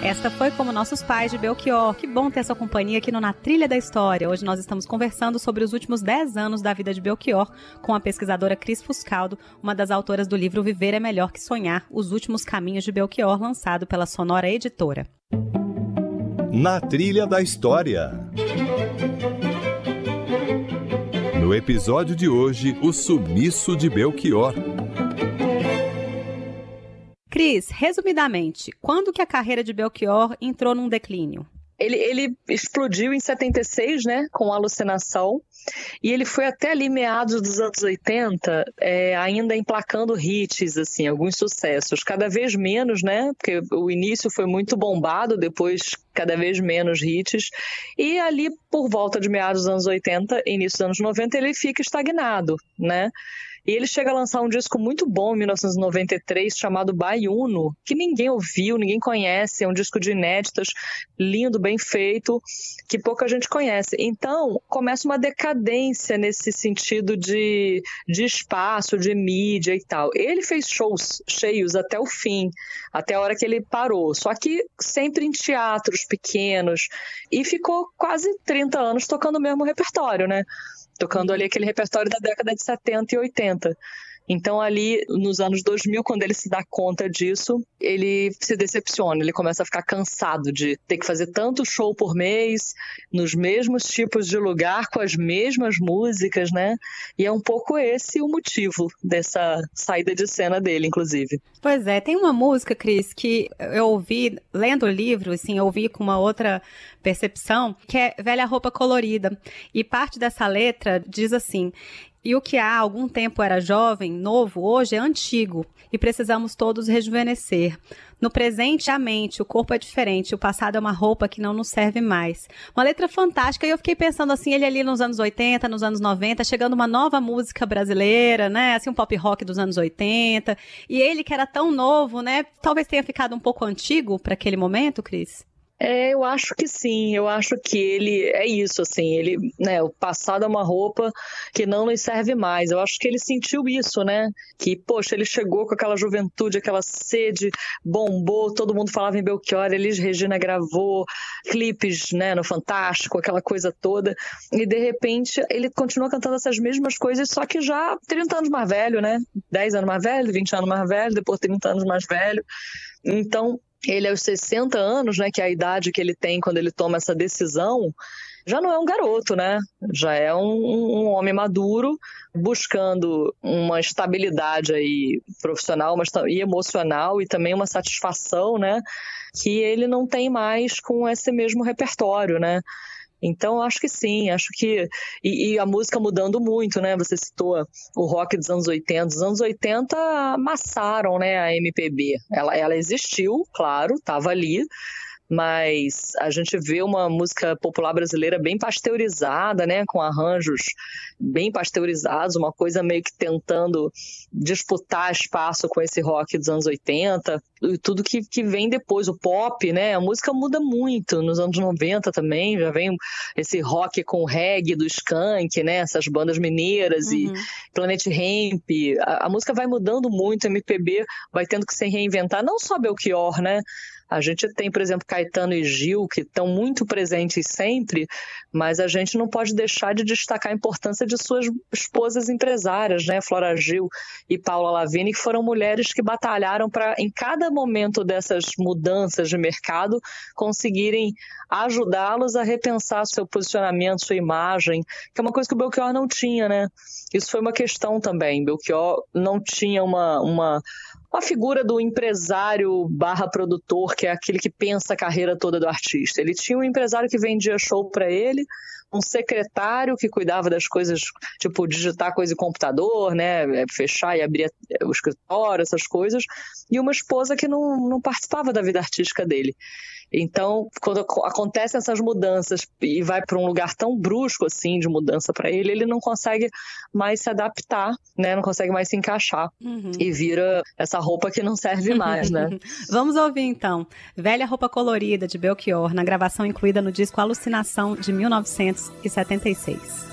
Esta foi Como Nossos Pais, de Belchior. Que bom ter sua companhia aqui no Na Trilha da História. Hoje nós estamos conversando sobre os últimos 10 anos da vida de Belchior com a pesquisadora Cris Fuscaldo, uma das autoras do livro Viver é Melhor que Sonhar, Os Últimos Caminhos de Belchior, lançado pela Sonora Editora. Na Trilha da História. No episódio de hoje, o sumiço de Belchior. Cris, resumidamente, quando que a carreira de Belchior entrou num declínio? Ele explodiu em 76, né, com Alucinação, e ele foi até ali meados dos anos 80, ainda emplacando hits, assim, alguns sucessos, cada vez menos, né, porque o início foi muito bombado, depois cada vez menos hits, e ali por volta de meados dos anos 80, início dos anos 90, ele fica estagnado, né. E ele chega a lançar um disco muito bom em 1993, chamado Baiuno, que ninguém ouviu, ninguém conhece, é um disco de inéditas, lindo, bem feito, que pouca gente conhece. Então, começa uma decadência nesse sentido de espaço, de mídia e tal. Ele fez shows cheios até o fim, até a hora que ele parou, só que sempre em teatros pequenos, e ficou quase 30 anos tocando o mesmo repertório, né? Tocando ali aquele repertório da década de 70 e 80. Então ali nos anos 2000, quando ele se dá conta disso, ele se decepciona, ele começa a ficar cansado de ter que fazer tanto show por mês, nos mesmos tipos de lugar, com as mesmas músicas, né? E é um pouco esse o motivo dessa saída de cena dele, inclusive. Pois é, tem uma música, Cris, que eu ouvi, lendo o livro, assim, eu ouvi com uma outra percepção, que é Velha Roupa Colorida. E parte dessa letra diz assim: e o que há algum tempo era jovem, novo, hoje é antigo, e precisamos todos rejuvenescer. No presente, a mente, o corpo é diferente, o passado é uma roupa que não nos serve mais. Uma letra fantástica, e eu fiquei pensando assim, ele ali nos anos 80, nos anos 90, chegando uma nova música brasileira, né, assim um pop rock dos anos 80, e ele que era tão novo, né, talvez tenha ficado um pouco antigo para aquele momento, Cris? Eu acho que sim, eu acho que ele é isso, assim, ele, né, o passado é uma roupa que não nos serve mais, eu acho que ele sentiu isso, né, que, poxa, ele chegou com aquela juventude, aquela sede, bombou, todo mundo falava em Belchior, Elis Regina gravou clipes, né, no Fantástico, aquela coisa toda, e de repente ele continua cantando essas mesmas coisas, só que já 30 anos mais velho, né, 10 anos mais velho, 20 anos mais velho, depois 30 anos mais velho, então ele aos 60 anos, né, que é a idade que ele tem quando ele toma essa decisão, já não é um garoto, né? Já é um homem maduro, buscando uma estabilidade aí profissional e emocional e também uma satisfação, né, que ele não tem mais com esse mesmo repertório, né? Então, acho que sim, acho que... E a música mudando muito, né? Você citou o rock dos anos 80. Os anos 80 amassaram, né, a MPB. Ela existiu, claro, estava ali, mas a gente vê uma música popular brasileira bem pasteurizada, né, com arranjos bem pasteurizados, uma coisa meio que tentando disputar espaço com esse rock dos anos 80, e tudo que vem depois, o pop, né, a música muda muito, nos anos 90 também, já vem esse rock com reggae do Skank, né, essas bandas mineiras e Planet Hemp, a música vai mudando muito, a MPB vai tendo que se reinventar, não só Belchior, né, a gente tem, por exemplo, Caetano e Gil, que estão muito presentes sempre, mas a gente não pode deixar de destacar a importância de suas esposas empresárias, né? Flora Gil e Paula Lavigne, que foram mulheres que batalharam para, em cada momento dessas mudanças de mercado, conseguirem ajudá-los a repensar seu posicionamento, sua imagem, que é uma coisa que o Belchior não tinha, né? Isso foi uma questão também. Belchior não tinha uma figura do empresário / produtor, que é aquele que pensa a carreira toda do artista. Ele tinha um empresário que vendia show para ele, um secretário que cuidava das coisas, tipo digitar coisa em computador, né, fechar e abrir o escritório, essas coisas, e uma esposa que não participava da vida artística dele. Então, quando acontecem essas mudanças e vai para um lugar tão brusco assim de mudança para ele, ele não consegue mais se adaptar, né? Não consegue mais se encaixar e vira essa roupa que não serve mais, né? Vamos ouvir então Velha Roupa Colorida, de Belchior, na gravação incluída no disco Alucinação, de 1976.